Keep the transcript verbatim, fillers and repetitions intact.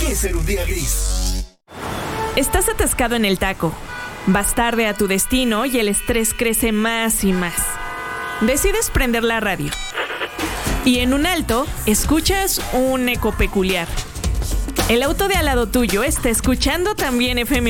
¿Qué es ser un día gris? Estás atascado en el taco. Vas tarde a tu destino y el estrés crece más y más. Decides prender la radio. Y en un alto, escuchas un eco peculiar. El auto de al lado tuyo está escuchando también F M